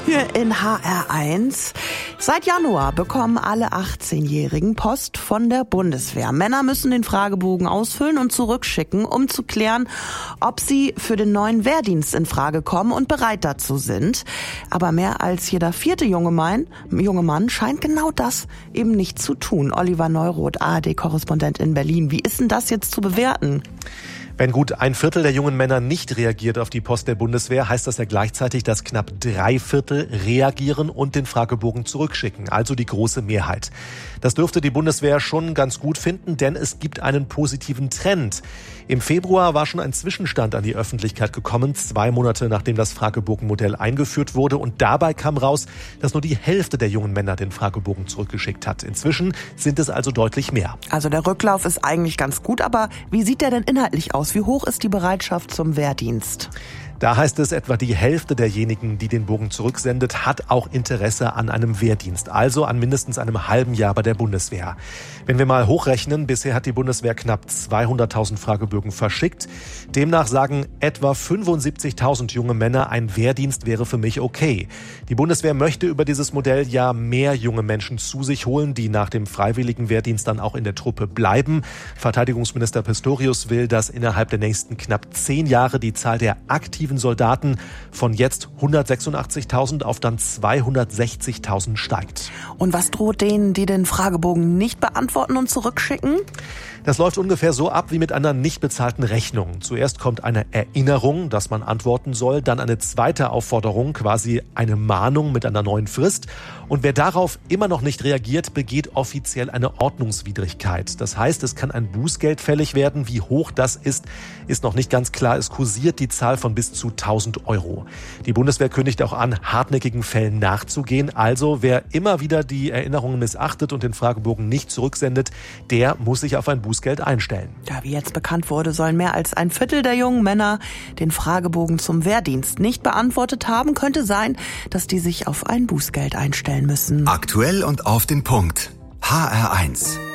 Hier in HR1. Seit Januar bekommen alle 18-Jährigen Post von der Bundeswehr. Männer müssen den Fragebogen ausfüllen und zurückschicken, um zu klären, ob sie für den neuen Wehrdienst in Frage kommen und bereit dazu sind. Aber mehr als jeder vierte junge Mann scheint genau das eben nicht zu tun. Oliver Neuroth, ARD-Korrespondent in Berlin. Wie ist denn das jetzt zu bewerten? Wenn gut ein Viertel der jungen Männer nicht reagiert auf die Post der Bundeswehr, heißt das ja gleichzeitig, dass knapp 3/4 reagieren und den Fragebogen zurückschicken, also die große Mehrheit. Das dürfte die Bundeswehr schon ganz gut finden, denn es gibt einen positiven Trend. Im Februar war schon ein Zwischenstand an die Öffentlichkeit gekommen, 2 Monate nachdem das Fragebogenmodell eingeführt wurde. Und dabei kam raus, dass nur die Hälfte der jungen Männer den Fragebogen zurückgeschickt hat. Inzwischen sind es also deutlich mehr. Also der Rücklauf ist eigentlich ganz gut, aber wie sieht der denn inhaltlich aus? Wie hoch ist die Bereitschaft zum Wehrdienst? Da heißt es, etwa die Hälfte derjenigen, die den Bogen zurücksendet, hat auch Interesse an einem Wehrdienst, also an mindestens einem halben Jahr bei der Bundeswehr. Wenn wir mal hochrechnen, bisher hat die Bundeswehr knapp 200.000 Fragebögen verschickt. Demnach sagen etwa 75.000 junge Männer, ein Wehrdienst wäre für mich okay. Die Bundeswehr möchte über dieses Modell ja mehr junge Menschen zu sich holen, die nach dem freiwilligen Wehrdienst dann auch in der Truppe bleiben. Verteidigungsminister Pistorius will, dass innerhalb der nächsten knapp 10 Jahre die Zahl der aktiven Soldaten von jetzt 186.000 auf dann 260.000 steigt. Und was droht denen, die den Fragebogen nicht beantworten und zurückschicken? Das läuft ungefähr so ab wie mit einer nicht bezahlten Rechnung. Zuerst kommt eine Erinnerung, dass man antworten soll, dann eine zweite Aufforderung, quasi eine Mahnung mit einer neuen Frist. Und wer darauf immer noch nicht reagiert, begeht offiziell eine Ordnungswidrigkeit. Das heißt, es kann ein Bußgeld fällig werden. Wie hoch das ist noch nicht ganz klar. Es kursiert die Zahl von bis zu 1.000 €. Die Bundeswehr kündigt auch an, hartnäckigen Fällen nachzugehen. Also wer immer wieder die Erinnerungen missachtet und den Fragebogen nicht zurücksendet, der muss sich auf ein Bußgeld einstellen. Ja, wie jetzt bekannt wurde, sollen mehr als ein Viertel der jungen Männer den Fragebogen zum Wehrdienst nicht beantwortet haben. Könnte sein, dass die sich auf ein Bußgeld einstellen müssen. Aktuell und auf den Punkt. HR1.